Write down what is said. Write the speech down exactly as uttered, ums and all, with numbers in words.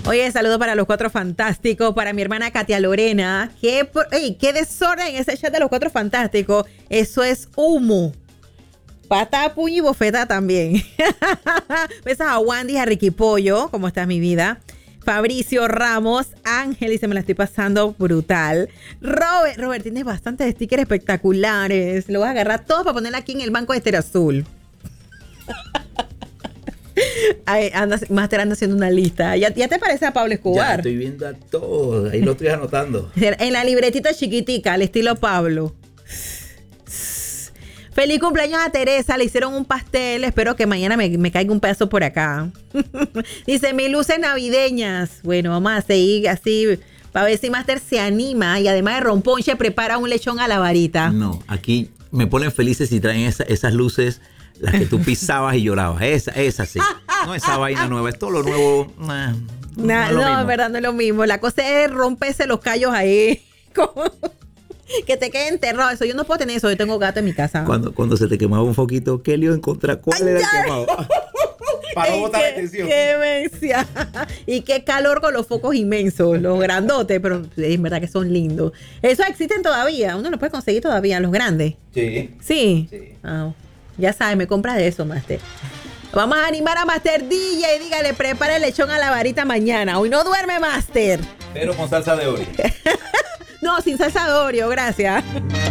Oye, saludo para los Cuatro Fantásticos, para mi hermana Katia Lorena. ¿Qué, por, ey, qué desorden en ese chat de los Cuatro Fantásticos? Eso es humo. Pata, puño y bofeta también. Besos a Wandy, a Ricky Pollo. ¿Cómo estás, mi vida? Fabricio Ramos, Ángel, dice, me la estoy pasando brutal. Robert, Robert, tienes bastantes stickers espectaculares. Lo voy a agarrar todos para poner aquí en el banco de Estéreo Azul. Ay, anda, Master anda haciendo una lista. ¿Ya, ¿Ya te parece a Pablo Escobar? Ya estoy viendo a todos. Ahí lo estoy anotando. En la libretita chiquitica, al estilo Pablo. Feliz cumpleaños a Teresa. Le hicieron un pastel. Espero que mañana me, me caiga un pedazo por acá. Dice, mis luces navideñas. Bueno, vamos a seguir así para ver si Master se anima. Y además de romponche, prepara un lechón a la varita. No, aquí me ponen felices si traen esa, esas luces. Las que tú pisabas y llorabas. Esa, esa sí. No esa vaina nueva. Es todo lo nuevo. Nah, nah, no, no en verdad no es lo mismo. La cosa es romperse los callos ahí. Que te quede enterrado. Eso, yo no puedo tener eso. Yo tengo gato en mi casa. Cuando, cuando se te quemaba un foquito, ¿qué lío encontrar? ¿Cuál Ay, era ya. el quemado? Para no botar la atención. Qué demencia. Y qué calor con los focos inmensos. Los grandotes. Pero es verdad que son lindos. Esos existen todavía. Uno los puede conseguir todavía. Los grandes. Sí. Sí. Sí. Oh. Ya sabes, me compras de eso, Master. Vamos a animar a Master D J y dígale, prepara el lechón a la varita mañana. Hoy no duerme, Master. Pero con salsa de Oreo. No, sin salsa de Oreo, gracias.